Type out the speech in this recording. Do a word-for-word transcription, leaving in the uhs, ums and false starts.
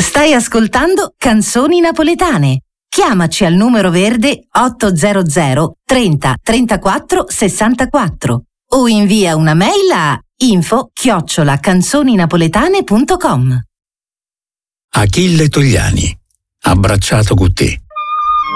Stai ascoltando Canzoni Napoletane. Chiamaci al numero verde ottocento trenta trentaquattro sessantaquattro o invia una mail a info chiocciola canzoninapoletane punto com. Achille Togliani, Abbracciato con te.